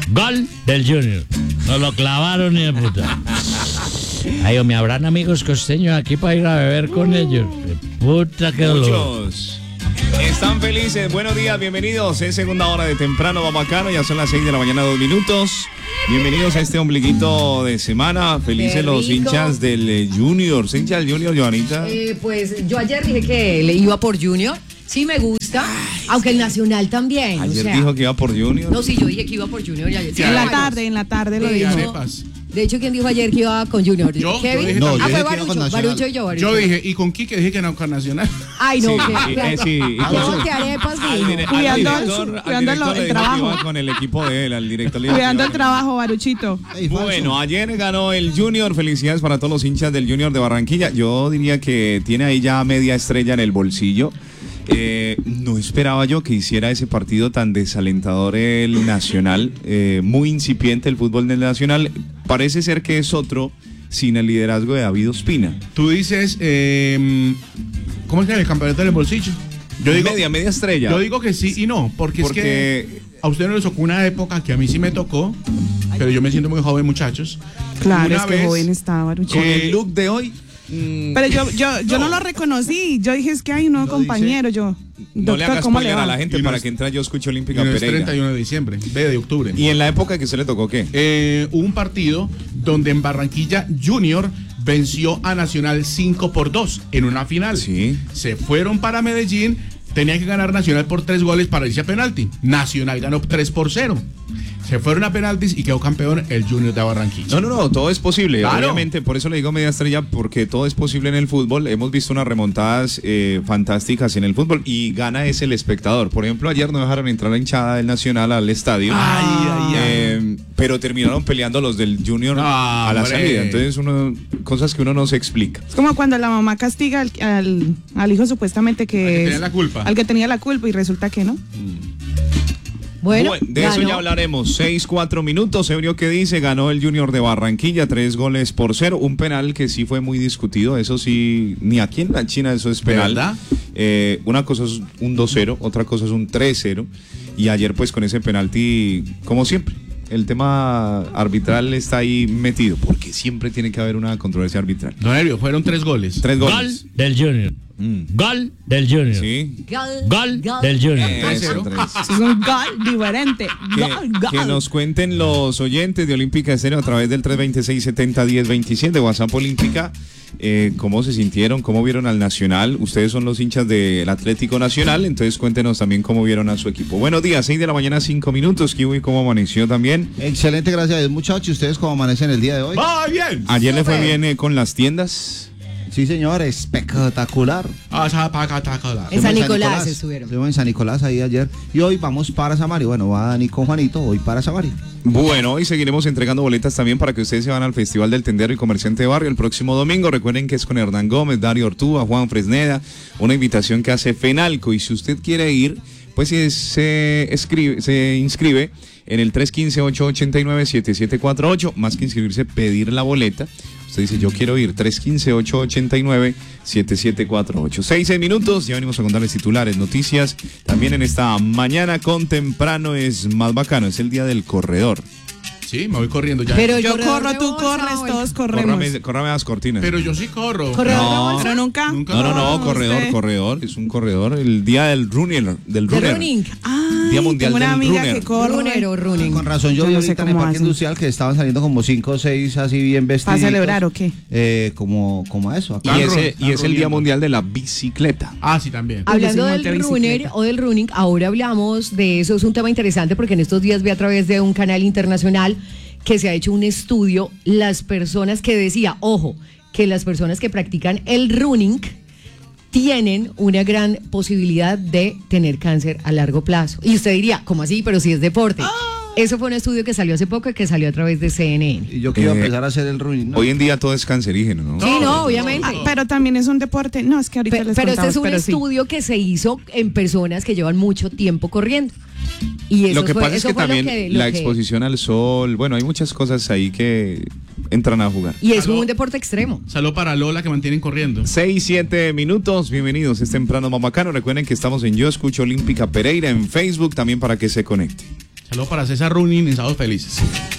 Gol del Junior. Nos lo clavaron y de puta. Ay, me habrán amigos costeños aquí para ir a beber con ellos. De puta que dolor. Muchos están felices. Buenos días, bienvenidos. Es segunda hora de temprano, bacano. Ya son las 6 de la mañana, 2 minutos. Bienvenidos a este ombliguito de semana. Felices los hinchas del Junior. ¿Se hincha del Junior, Joanita? Pues yo ayer dije que le iba por Junior. Sí me gusta, aunque el Nacional también. Ayer dijo que iba por Junior. No, sí, yo dije que iba por Junior. Ya, sí, en la tarde lo dijo. De hecho, ¿quién dijo ayer que iba con Junior? Yo ¿Kevin? yo fue Barucho y yo. Yo dije, y con Quique dije que no con Nacional. Ay, no, sí. ¿Qué arepas dijo? Cuidando el trabajo. Con el equipo de él, al director. Cuidando el trabajo, Baruchito. Bueno, ayer ganó el Junior. Felicidades para todos los hinchas del Junior de Barranquilla. Yo diría que tiene ahí ya media estrella en el bolsillo. No esperaba yo que hiciera ese partido tan desalentador el Nacional, muy incipiente el fútbol del Nacional. Parece ser que es otro sin el liderazgo de David Ospina. Tú dices, ¿cómo es que el campeonato del bolsillo? Yo digo media estrella. Yo digo que sí y no, porque es que a usted no le tocó una época que a mí sí me tocó, pero yo me siento muy joven, muchachos. Claro, es que joven estaba. Con el look de hoy. Pero yo no lo reconocí. Yo dije, es que hay un nuevo compañero. Yo, no doctor, le hagas ¿cómo le spoiler va? a la gente para que entre Yo Escucho Olímpica Pereira. Pereira. 31 de diciembre, de octubre. ¿Y en la época que se le tocó qué? Hubo un partido donde en Barranquilla Junior venció a Nacional 5-2 en una final. Sí. Se fueron para Medellín. Tenía que ganar Nacional por 3 goles para irse a penalti. Nacional ganó 3-0. Se fueron a penaltis y quedó campeón el Junior de Barranquilla. No, todo es posible. Claro. Obviamente, por eso le digo media estrella, porque todo es posible en el fútbol. Hemos visto unas remontadas fantásticas en el fútbol y gana es el espectador. Por ejemplo, ayer no dejaron entrar la hinchada del Nacional al estadio. Pero terminaron peleando los del Junior a la salida. Entonces, cosas que uno no se explica. Es como cuando la mamá castiga al hijo supuestamente al que tenía la culpa y resulta que no. Bueno, de eso ya hablaremos. 6-4 minutos. Ebrio, ¿qué dice? Ganó el Junior de Barranquilla 3-0. Un penal que sí fue muy discutido. Eso sí, ni aquí en la China eso es penal. ¿Verdad? Una cosa es un 2-0, otra cosa es un 3-0. Y ayer pues con ese penalti, como siempre, el tema arbitral está ahí metido. Porque siempre tiene que haber una controversia arbitral. Don Ebrio, fueron 3 goles. 3 goles. Gol del Junior. Gol del Junior. Sí. Gol del Junior. Es un gol diferente. Que nos cuenten los oyentes de Olímpica Estéreo a través del 326-70-1027 WhatsApp Olímpica, cómo se sintieron, cómo vieron al Nacional. Ustedes son los hinchas del Atlético Nacional, entonces cuéntenos también cómo vieron a su equipo. Buenos días, 6 de la mañana, 5 minutos. Kiwi, ¿cómo amaneció también? Excelente, gracias a Dios, muchachos. ¿Y ustedes cómo amanecen el día de hoy? ¡Va bien! Ayer le fue bien con las tiendas. Sí, señor, espectacular. En San Nicolás estuvieron. Estuvimos en San Nicolás ahí ayer. Y hoy vamos para Samari. Bueno, va Dani con Juanito, hoy para Samari. Bueno, hoy seguiremos entregando boletas también para que ustedes se van al Festival del Tendero y Comerciante de Barrio el próximo domingo. Recuerden que es con Hernán Gómez, Dario Ortúa, Juan Fresneda, una invitación que hace FENALCO. Y si usted quiere ir, pues se inscribe en el 315-889-7748. Más que inscribirse, pedir la boleta. Usted dice, yo quiero ir, 315-889-7748. 6 minutos, ya venimos a contarles titulares, noticias. También en esta mañana con temprano es más bacano, es el día del corredor. Sí, me voy corriendo ya. Pero yo corro, tú corres, todos corremos. Córrame las cortinas. Pero yo sí corro. No, pero nunca. No, corredor, es un corredor. El día del runner. Running. Día mundial tengo una del amiga runner. que corre. Running. Con razón, yo vi no sé ahorita en el cómo parque hacen. industrial que estaban saliendo como 5 o 6 así bien vestidos. ¿Para celebrar o qué? Como eso. Y es el día mundial de la bicicleta. Ah, sí, también. Hablando del Monte runner bicicleta. o del running, ahora hablamos de eso. Es un tema interesante porque en estos días vi a través de un canal internacional que se ha hecho un estudio, las personas que decía, ojo, que las personas que practican el running tienen una gran posibilidad de tener cáncer a largo plazo. Y usted diría, ¿cómo así? Pero si es deporte. Eso fue un estudio que salió hace poco y que salió a través de CNN. Y yo quiero empezar a hacer el running. ¿no? Hoy en día todo es cancerígeno, ¿no? Sí, no, obviamente. Pero también es un deporte. No, es que ahorita les Pero este contamos, es un pero sí. estudio que se hizo en personas que llevan mucho tiempo corriendo. Y eso lo que pasa es que también la exposición al sol, bueno, hay muchas cosas ahí que entran a jugar. Y es un deporte extremo. Saludos para Lola que mantienen corriendo. 6-7 minutos, bienvenidos, es temprano más bacano. Recuerden que estamos en Yo Escucho Olímpica Pereira en Facebook también para que se conecte. Saludos para César Running en Sábados Felices.